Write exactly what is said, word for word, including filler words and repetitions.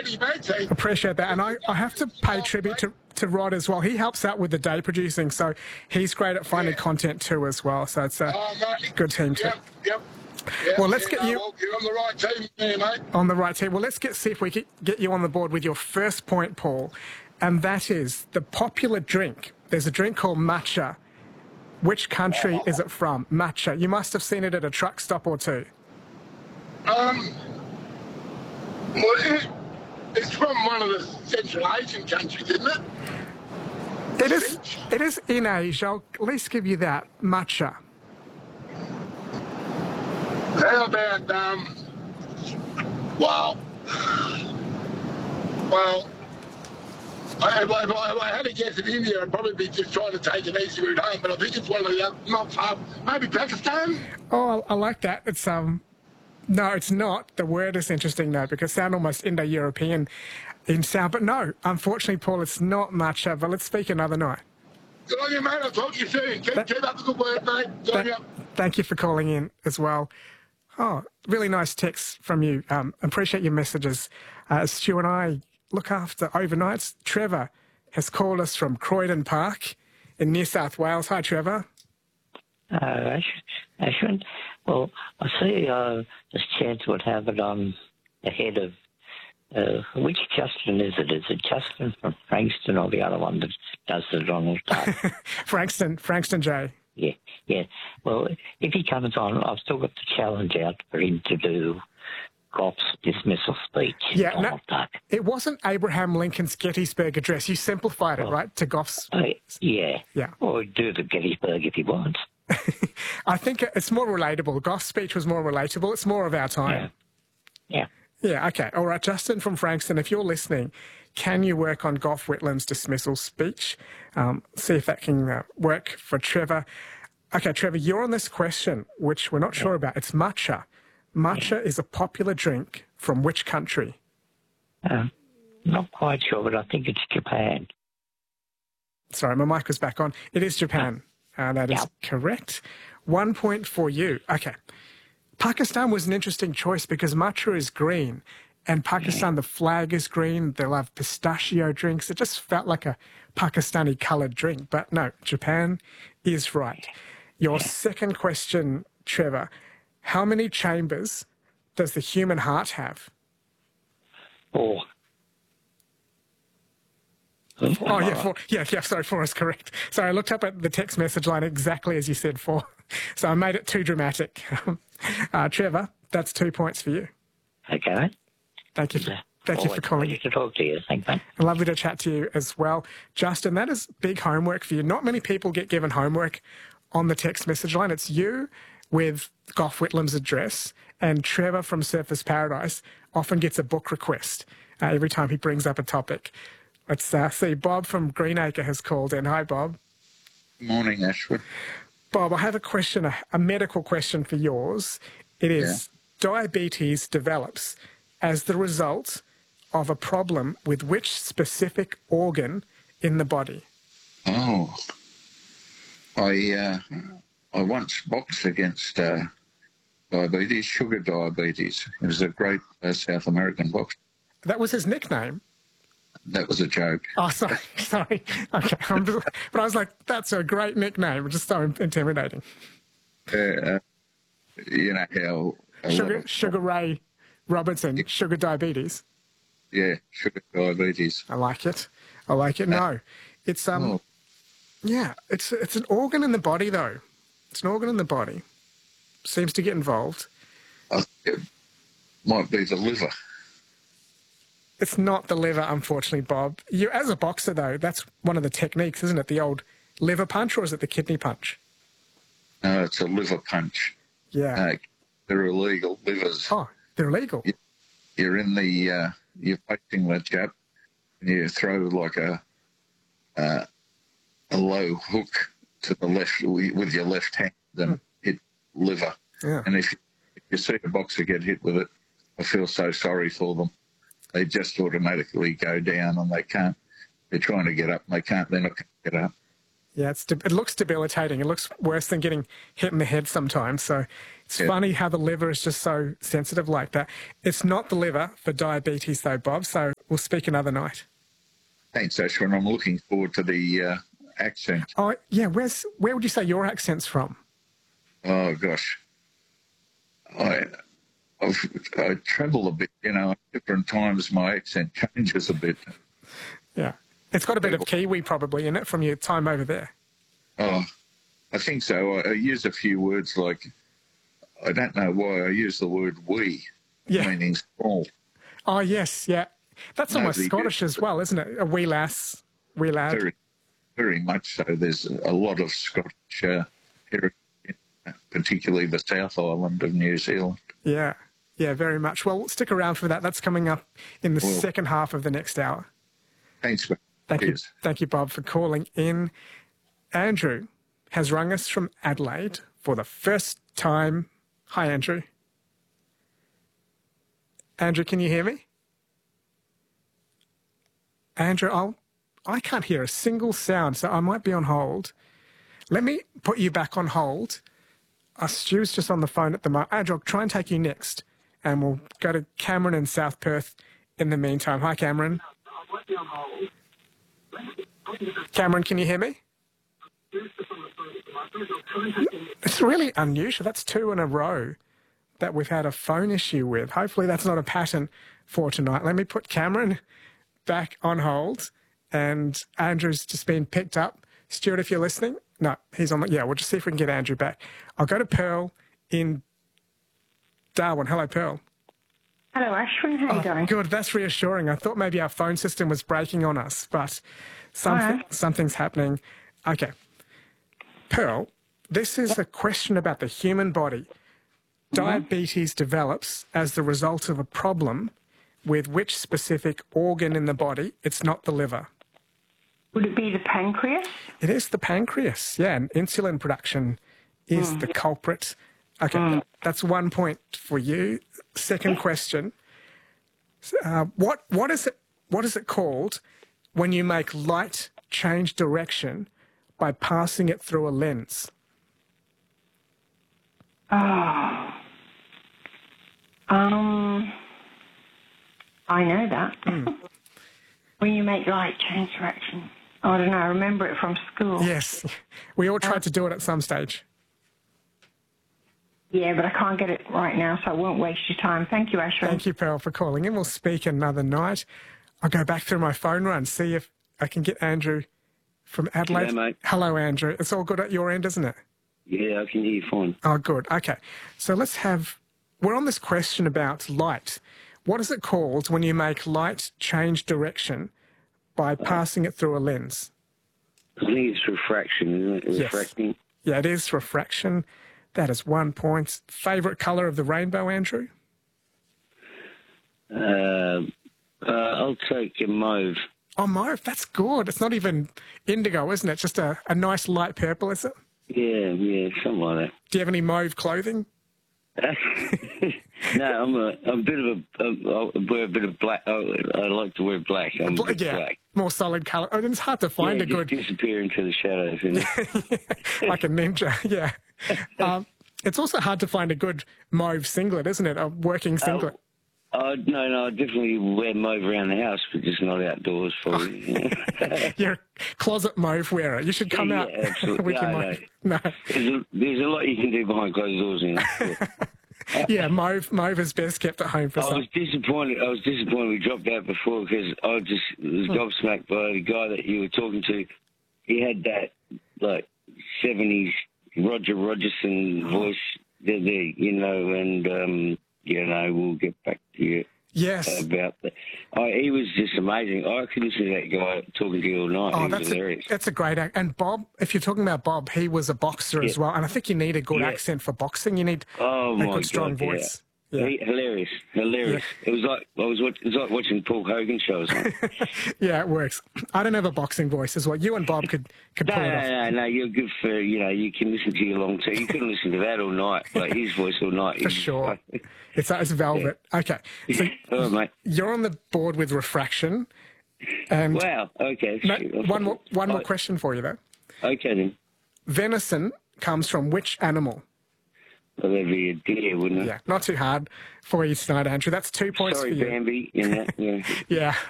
already, mate. So Appreciate that. And I, I have to pay tribute to, to Rod as well. He helps out with the day producing, so he's great at finding Yeah. content too as well. So it's a Oh, mate. good team too. Yep, yep. Yep, Well, let's yeah, get no, you- well, you're on the right team there, mate. On the right team. Well, let's get see if we can get you on the board with your first point, Paul. And that is the popular drink. There's a drink called matcha. Which country is it from? Matcha. You must have seen it at a truck stop or two. Um, well, it, it's from one of the Central Asian countries, isn't it? It is, it is in Asia. I'll at least give you that. Matcha. How about, um, well, well, I, if, I, if I had to guess in India, I'd probably be just trying to take an easy route home, but I think it's one of the, not far, maybe Pakistan? Oh, I, I like that. It's, um, no, it's not. The word is interesting though, because it sounds almost Indo-European in sound. But no, unfortunately, Paul, it's not matcha, but let's speak another night. Good on you, mate. I'll talk to you soon. Keep, keep up the good work, mate. Good on Th- you. Thank you for calling in as well. Oh, really nice text from you. Um, appreciate your messages. Uh, Stu and I look after overnights. Trevor has called us from Croydon Park in New South Wales. Hi, Trevor. Uh, Ash- Ashwin, well, I see uh, this chance would have it on the head of, uh, which Justin is it? Is it Justin from Frankston or the other one that does the Donald Duck? Frankston, Frankston J. Yeah, yeah. Well, if he comes on, I've still got the challenge out for him to do Goff's dismissal speech. Yeah, no, Donald Duck. it wasn't Abraham Lincoln's Gettysburg Address. You simplified it, Oh. right, to Goff's. Uh, yeah. Yeah. Or do the Gettysburg if he wants. I think it's more relatable. Goff's speech was more relatable. It's more of our time. Yeah. Yeah, okay. All right, Justin from Frankston, if you're listening, can you work on Gough Whitlam's dismissal speech? Um, see if that can uh, work for Trevor. Okay, Trevor, you're on this question, which we're not sure about. It's matcha. Matcha is a popular drink from which country? Um, not quite sure, but I think it's Japan. Sorry, my mic was back on. It is Japan. Uh, that is Yep. correct. One point for you. Okay. Pakistan was an interesting choice because matcha is green. And Pakistan, the flag is green. They'll have pistachio drinks. It just felt like a Pakistani coloured drink. But no, Japan is right. Your second question, Trevor. How many chambers does the human heart have? Four. Oh, yeah, four. Yeah, yeah, sorry, four is correct. Sorry, I looked up at the text message line exactly as you said four. So I made it too dramatic. uh, Trevor, that's two points for you. Okay. Thank you for, thank you Always for calling. a pleasure to talk to you. Thanks, mate. Lovely to chat to you as well. Justin, that is big homework for you. Not many people get given homework on the text message line. It's you with Gough Whitlam's address, and Trevor from Surfers Paradise often gets a book request uh, every time he brings up a topic. Let's uh, see. Bob from Greenacre has called in. Hi, Bob. Morning, Ashwood. Bob, I have a question, a, a medical question for yours. It is diabetes develops as the result of a problem with which specific organ in the body? Oh, I uh, I once boxed against uh, diabetes, sugar diabetes. It was a great uh, South American boxer. That was his nickname. That was a joke. Oh, sorry, sorry. Okay, I'm just, but I was like, that's a great nickname. Just so intimidating. Uh, uh, you know how a Sugar, lot of- Sugar Ray Robertson, sugar diabetes. yeah, sugar diabetes. I like it. I like it. No, it's um, Oh. yeah, it's it's an organ in the body though. It's an organ in the body. Seems to get involved. I think it might be the liver. It's not the liver, unfortunately, Bob. You, as a boxer, though, that's one of the techniques, isn't it? The old liver punch, or is it the kidney punch? No, it's a liver punch. Yeah. Uh, they're illegal livers. Oh, they're illegal. You're in the, uh, you're facing the jab, and you throw like a, uh, a low hook to the left with your left hand and hit liver. Yeah. And if you, if you see a boxer get hit with it, I feel so sorry for them. They just automatically go down and they can't, they're trying to get up and they can't, they're not going to get up. Yeah, it's de- it looks debilitating. It looks worse than getting hit in the head sometimes. So it's Yeah. funny how the liver is just so sensitive like that. It's not the liver for diabetes though, Bob, so we'll speak another night. Thanks, Ashwin. I'm looking forward to the uh, accent. Oh, yeah, where's where would you say your accent's from? Oh, gosh. I, I've, I travel a bit, you know, at different times my accent changes a bit. Yeah. It's got a bit of Kiwi probably in it from your time over there. Oh, I think so. I, I use a few words like, I don't know why I use the word we, Yeah. meaning small. Oh, yes, yeah. That's almost Nobody Scottish did. as well, isn't it? A wee lass, wee lad. Very, very much so. There's a lot of Scottish uh, heritage, particularly the South Island of New Zealand. Yeah, yeah, very much. Well, stick around for that. That's coming up in the Well, second half of the next hour. Thanks, man. Thank Cheers. you, thank you, Bob, for calling in. Andrew has rung us from Adelaide for the first time. Hi, Andrew. Andrew, can you hear me? Andrew, I'll, I can't hear a single sound, so I might be on hold. Let me put you back on hold. Uh, Stu's just on the phone at the moment. Andrew, I'll try and take you next, and we'll go to Cameron in South Perth in the meantime. Hi, Cameron. Cameron, can you hear me? It's really unusual. That's two in a row that we've had a phone issue with. Hopefully that's not a pattern for tonight. Let me put Cameron back on hold, and Andrew's just been picked up. Stuart, if you're listening, no, he's on the, yeah, we'll just see if we can get Andrew back. I'll go to Pearl in Darwin. Hello, Pearl. Hello, Ashwin. How are you going? Good, that's reassuring. I thought maybe our phone system was breaking on us, but something, Right. something's happening. Okay. Pearl, this is a question about the human body. Diabetes develops as the result of a problem with which specific organ in the body? It's not the liver. Would it be the pancreas? It is the pancreas, yeah, and insulin production is the culprit. Okay, that's one point for you. Second question: uh, what what is it? What is it called when you make light change direction by passing it through a lens? Oh. Um, I know that. When you make light change direction. I don't know, I remember it from school. Yes, we all tried to do it at some stage. Yeah, but I can't get it right now, so I won't waste your time. Thank you, Ashwin. Thank you, Pearl, for calling in. We'll speak another night. I'll go back through my phone run, see if I can get Andrew from Adelaide. G'day, mate. Hello, Andrew. It's all good at your end, isn't it? Yeah, I can hear you fine. Oh, good. Okay. So let's have, we're on this question about light. What is it called when you make light change direction by passing it through a lens? I think it's refraction, isn't it? Yes. Refracting. Yeah, it is refraction. That is one point. Favourite colour of the rainbow, Andrew? Uh, uh, I'll take a mauve. Oh, mauve. That's good. It's not even indigo, isn't it? Just a, a nice light purple, is it? Yeah, yeah, something like Do you have any mauve clothing? that. No, I'm a, I'm a bit of a, um, I wear a bit of black. I, I like to wear black. I'm a bit yeah, black. more solid colour. Oh, it's hard to find Yeah, a just good... disappear into the shadows. You know? like a ninja, yeah. Um, it's also hard to find a good mauve singlet, isn't it? A working singlet. Oh, no, no, I definitely wear mauve around the house, but just not outdoors for you. You're a closet mauve wearer. You should come Yeah, out absolutely. with your No, mauve. No. There's a, there's a lot you can do behind closed doors. You know? Yeah. Yeah, mauve, mauve is best kept at home for I some. was disappointed. I was disappointed we dropped out before because I just was gobsmacked by the guy that you were talking to. He had that like seventies Roger Rogerson voice there, there, you know, and um, you know we'll get back to you Yes. about that. Oh, he was just amazing. I could listen to that guy talking to you all night. Oh, he was that's a, hilarious. that's a great act. And Bob, if you're talking about Bob, he was a boxer as Yeah. well. And I think you need a good Yeah. accent for boxing. You need Oh a my good, strong God, yeah. voice. Yeah. He- hilarious, hilarious. It was like I was watch, it was like watching Paul Hogan shows. Yeah, it works. I don't have a boxing voice as well. You and Bob could, could No, pull it no, off. no, no. You're good for you know. You can listen to your long term. You couldn't listen to that all night, like his voice all night. For sure. It's, it's velvet. Okay. So Oh, mate. you're on the board with refraction. And Wow. Okay. no, Shoot. one more one more I- question for you, though. Okay, then. Venison comes from which animal? Well, that'd be a deer, wouldn't it? Yeah, not too hard for you tonight, Andrew. That's two points Sorry, for you. Bambi. You know, yeah. Yeah,